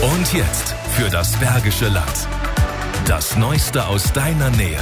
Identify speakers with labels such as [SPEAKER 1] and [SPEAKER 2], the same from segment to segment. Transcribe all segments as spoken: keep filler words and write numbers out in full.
[SPEAKER 1] Und jetzt für das Bergische Land. Das Neueste aus deiner Nähe.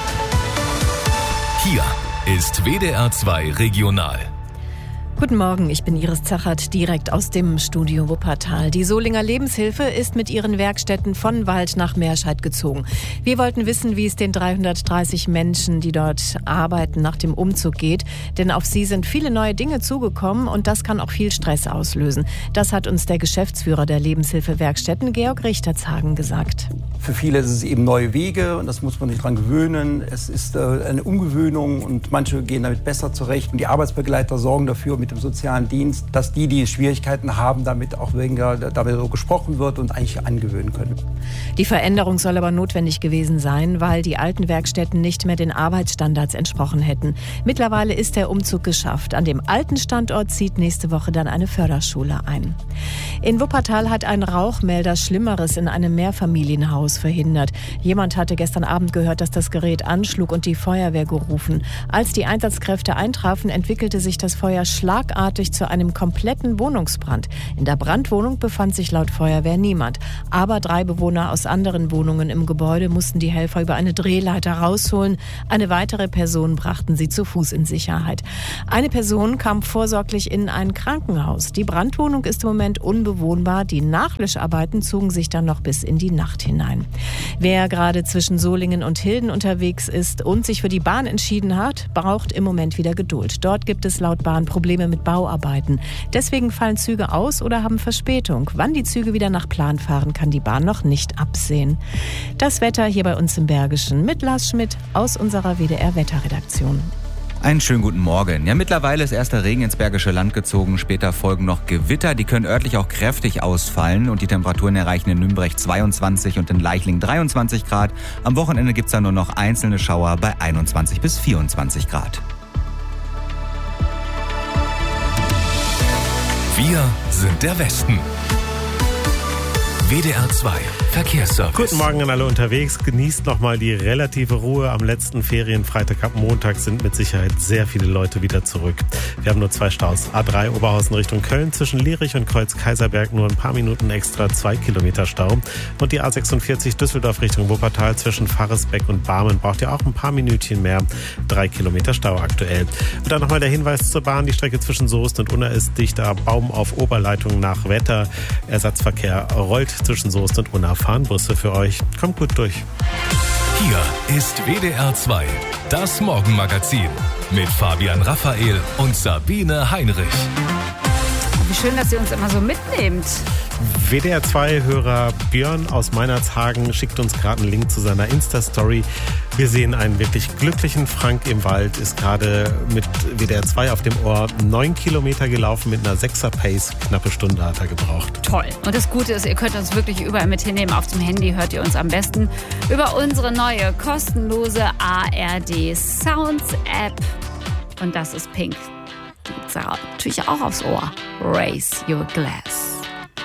[SPEAKER 1] Hier ist W D R zwei Regional.
[SPEAKER 2] Guten Morgen, ich bin Iris Zachert, direkt aus dem Studio Wuppertal. Die Solinger Lebenshilfe ist mit ihren Werkstätten von Wald nach Meerscheid gezogen. Wir wollten wissen, wie es den dreihundertdreißig Menschen, die dort arbeiten, nach dem Umzug geht. Denn auf sie sind viele neue Dinge zugekommen und das kann auch viel Stress auslösen. Das hat uns der Geschäftsführer der Lebenshilfe-Werkstätten, Georg Richterzagen, gesagt.
[SPEAKER 3] Für viele ist es eben neue Wege und das muss man sich dran gewöhnen. Es ist äh, eine Umgewöhnung und manche gehen damit besser zurecht. Und die Arbeitsbegleiter sorgen dafür mit dem sozialen Dienst, dass die, die Schwierigkeiten haben, damit auch weniger damit so gesprochen wird und eigentlich angewöhnen können.
[SPEAKER 2] Die Veränderung soll aber notwendig gewesen sein, weil die alten Werkstätten nicht mehr den Arbeitsstandards entsprochen hätten. Mittlerweile ist der Umzug geschafft. An dem alten Standort zieht nächste Woche dann eine Förderschule ein. In Wuppertal hat ein Rauchmelder Schlimmeres in einem Mehrfamilienhaus verhindert. Jemand hatte gestern Abend gehört, dass das Gerät anschlug und die Feuerwehr gerufen. Als die Einsatzkräfte eintrafen, entwickelte sich das Feuer schlagartig zu einem kompletten Wohnungsbrand. In der Brandwohnung befand sich laut Feuerwehr niemand. Aber drei Bewohner aus anderen Wohnungen im Gebäude mussten die Helfer über eine Drehleiter rausholen. Eine weitere Person brachten sie zu Fuß in Sicherheit. Eine Person kam vorsorglich in ein Krankenhaus. Die Brandwohnung ist im Moment unbewohnbar. Die Nachlöscharbeiten zogen sich dann noch bis in die Nacht hinein. Wer gerade zwischen Solingen und Hilden unterwegs ist und sich für die Bahn entschieden hat, braucht im Moment wieder Geduld. Dort gibt es laut Bahn Probleme mit Bauarbeiten. Deswegen fallen Züge aus oder haben Verspätung. Wann die Züge wieder nach Plan fahren, kann die Bahn noch nicht absehen. Das Wetter hier bei uns im Bergischen mit Lars Schmidt aus unserer W D R-Wetterredaktion.
[SPEAKER 4] Einen schönen guten Morgen. Ja, mittlerweile ist erster Regen ins Bergische Land gezogen. Später folgen noch Gewitter. Die können örtlich auch kräftig ausfallen. Und die Temperaturen erreichen in Nürnberg zweiundzwanzig und in Leichlingen dreiundzwanzig Grad. Am Wochenende gibt es dann nur noch einzelne Schauer bei einundzwanzig bis vierundzwanzig Grad.
[SPEAKER 1] Wir sind der Westen. W D R zwei Verkehrsservice.
[SPEAKER 5] Guten Morgen an alle unterwegs. Genießt nochmal die relative Ruhe. Am letzten Ferienfreitag ab Montag sind mit Sicherheit sehr viele Leute wieder zurück. Wir haben nur zwei Staus. A drei Oberhausen Richtung Köln zwischen Lierich und Kreuz-Kaiserberg nur ein paar Minuten extra, zwei Kilometer Stau. Und die A sechsundvierzig Düsseldorf Richtung Wuppertal zwischen Faresbeck und Barmen braucht ihr auch ein paar Minütchen mehr. Drei Kilometer Stau aktuell. Und dann nochmal der Hinweis zur Bahn. Die Strecke zwischen Soest und Unna ist dichter. Baum auf Oberleitung nach Wetter. Ersatzverkehr rollt zwischen Soest und Unna. Fahren Busse für euch. Kommt gut durch.
[SPEAKER 1] Hier ist W D R zwei, das Morgenmagazin mit Fabian Raphael und Sabine Heinrich.
[SPEAKER 6] Wie schön, dass ihr uns immer so mitnehmt.
[SPEAKER 5] W D R zwei-Hörer Björn aus Meinerzhagen schickt uns gerade einen Link zu seiner Insta-Story. Wir sehen einen wirklich glücklichen Frank im Wald, ist gerade mit W D R zwei auf dem Ohr neun Kilometer gelaufen mit einer Sechser-Pace. Knappe Stunde hat er gebraucht.
[SPEAKER 6] Toll. Und das Gute ist, ihr könnt uns wirklich überall mit hinnehmen. Auf dem Handy hört ihr uns am besten über unsere neue kostenlose A R D Sounds App. Und das ist pink. Die gibt's natürlich auch aufs Ohr. Raise your glass.